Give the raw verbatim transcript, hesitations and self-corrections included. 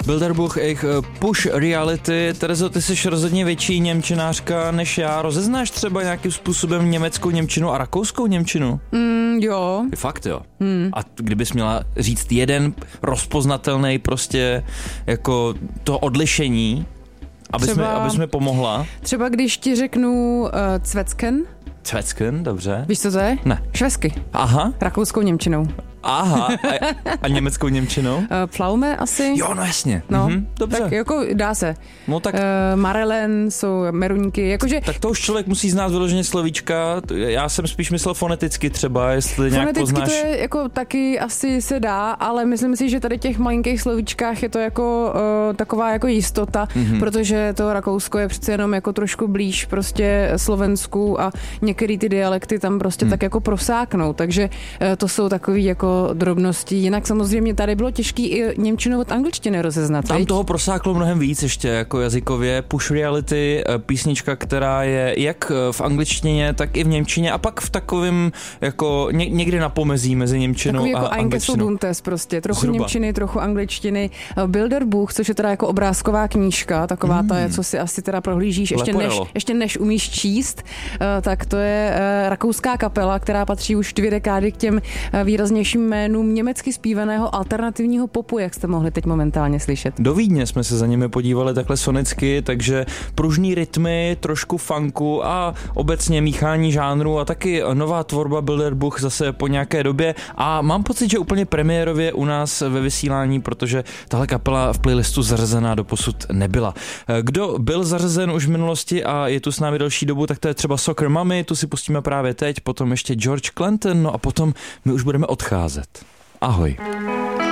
Bilderbuch, jejich Push Reality. Terezo, ty jsi rozhodně větší němčinářka než já. Rozeznáš třeba nějakým způsobem německou němčinu a rakouskou němčinu? Mm, jo. Fakt jo. Hmm. A kdybys měla říct jeden rozpoznatelný prostě jako to odlišení, aby, třeba, jsme, aby jsme pomohla. Třeba když ti řeknu uh, Cvecken. Cvecken, dobře. Víš, co to je? Ne. Švesky. Aha. Rakouskou němčinou. Aha. A, a německou němčinou? Uh, Pflaume asi. Jo, no jasně. No, mhm, dobře. Tak jako dá se. No tak... Uh, Marelen jsou meruňky, jakože... Tak to už člověk musí znát vyloženě slovíčka. Já jsem spíš myslel foneticky třeba, jestli nějak foneticky poznáš. Foneticky to je jako taky asi se dá, ale myslím si, že tady těch malinkých slovíčkách je to jako uh, taková jako jistota, mm-hmm. protože to Rakousko je přece jenom jako trošku blíž prostě Slovensku a některé ty dialekty tam prostě mm. tak jako prosáknou, takže uh, to jsou takový jako drobnosti. Jinak samozřejmě tady bylo těžký i němčinu od angličtiny rozeznat. Tam veď? toho prosáklo mnohem víc ještě jako jazykově. Push Reality, písnička, která je jak v angličtině, tak i v němčině a pak v takovém jako ně, někde na pomezí mezi němčinou takový a jako angličtinou. Buntes prostě, trochu Zhruba. Němčiny, trochu angličtiny. Bilderbuch, což je teda jako obrázková knížka, taková mm. ta, co si asi teda prohlížíš ještě než, ještě než umíš číst, tak to je rakouská kapela, která patří už dvě dekády k těm výraznějším jménům německy zpívaného alternativního popu, jak jste mohli teď momentálně slyšet. Do Vídně jsme se za nimi podívali takhle sonicky, takže pružný rytmy, trošku funku a obecně míchání žánru a taky nová tvorba Bilderbuch zase po nějaké době a mám pocit, že úplně premiérově u nás ve vysílání, protože tahle kapela v playlistu zařazená doposud nebyla. Kdo byl zařazen už v minulosti a je tu s námi delší dobu, tak to je třeba Soccer Mommy, tu si pustíme právě teď, potom ještě George Clinton, no a potom my už budeme odcházet. Ahoj.